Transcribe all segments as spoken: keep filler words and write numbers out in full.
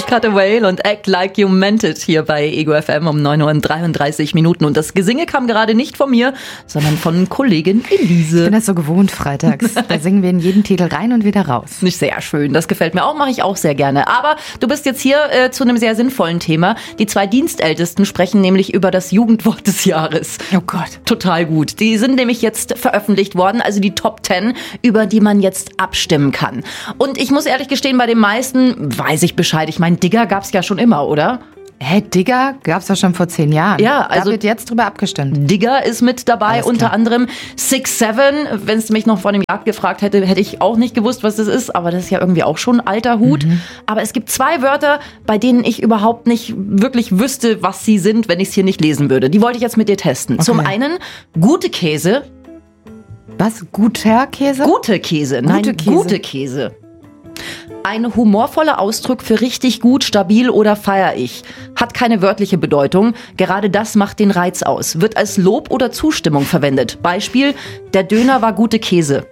ich Cut a Whale und Act Like You Meant It hier bei Ego F M um neun Uhr und dreiunddreißig Minuten. Und das Gesinge kam gerade nicht von mir, sondern von Kollegin Elise. Ich bin das so gewohnt freitags. Da singen wir in jeden Titel rein und wieder raus. Nicht sehr schön, das gefällt mir auch, mache ich auch sehr gerne. Aber du bist jetzt hier äh, zu einem sehr sinnvollen Thema. Die zwei Dienstältesten sprechen nämlich über das Jugendwort des Jahres. Oh Gott. Total gut. Die sind nämlich jetzt veröffentlicht worden, also die Top Ten, über die man jetzt abstimmen kann. Und ich muss ehrlich gestehen, bei den meisten weiß ich Bescheid. Ich meine, Digger gab's ja schon immer, oder? Hä, Digger gab's doch schon vor zehn Jahren. Ja, also da wird jetzt drüber abgestimmt. Digger ist mit dabei, Alles unter klar. anderem Six Seven. Wenn es mich noch vor dem Jagd gefragt hätte, hätte ich auch nicht gewusst, was das ist. Aber das ist ja irgendwie auch schon ein alter Hut. Mhm. Aber es gibt zwei Wörter, bei denen ich überhaupt nicht wirklich wüsste, was sie sind, wenn ich es hier nicht lesen würde. Die wollte ich jetzt mit dir testen. Okay. Zum einen gute Käse. Was? Guter Käse? Gute Käse. Nein, gute Käse. Gute Käse. Ein humorvoller Ausdruck für richtig gut, stabil oder feier ich. Hat keine wörtliche Bedeutung. Gerade das macht den Reiz aus. Wird als Lob oder Zustimmung verwendet. Beispiel, der Döner war gute Käse.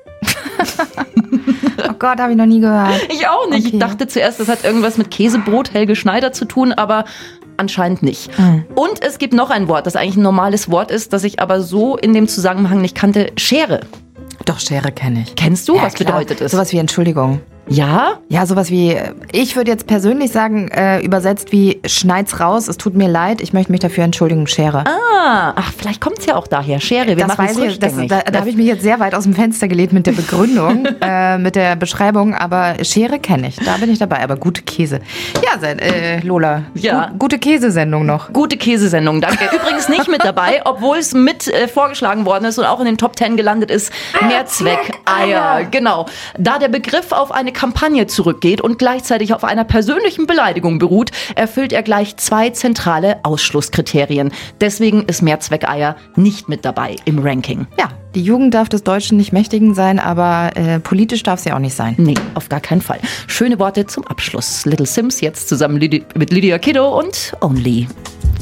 Oh Gott, habe ich noch nie gehört. Ich auch nicht. Okay. Ich dachte zuerst, das hat irgendwas mit Käsebrot Helge Schneider zu tun, aber anscheinend nicht. Mhm. Und es gibt noch ein Wort, das eigentlich ein normales Wort ist, das ich aber so in dem Zusammenhang nicht kannte. Schere. Doch, Schere kenne ich. Kennst du? Ja, was klar. bedeutet es? Sowas wie Entschuldigung. Ja? Ja, sowas wie, ich würde jetzt persönlich sagen, äh, übersetzt wie schneid's raus, es tut mir leid, ich möchte mich dafür entschuldigen, Schere. Ah, ach, vielleicht kommt es ja auch daher. Schere, wir das machen es weiß ich, das, rückgängig. da, da habe ich mich jetzt sehr weit aus dem Fenster gelehnt mit der Begründung, äh, mit der Beschreibung, aber Schere kenne ich, da bin ich dabei, aber gute Käse. Ja, se- äh, Lola, Ja. Gut, gute Käsesendung noch. Gute Käsesendung, danke. Übrigens nicht mit dabei, obwohl es mit äh, vorgeschlagen worden ist und auch in den Top Ten gelandet ist. Mehrzweckeier. Genau. Da der Begriff auf eine Kampagne zurückgeht und gleichzeitig auf einer persönlichen Beleidigung beruht, erfüllt er gleich zwei zentrale Ausschlusskriterien. Deswegen ist Mehrzweckeier nicht mit dabei im Ranking. Ja, die Jugend darf des Deutschen nicht mächtigen sein, aber äh, politisch darf sie auch nicht sein. Nee, auf gar keinen Fall. Schöne Worte zum Abschluss. Little Sims jetzt zusammen Lidi- mit Lydia Kiddo und Only.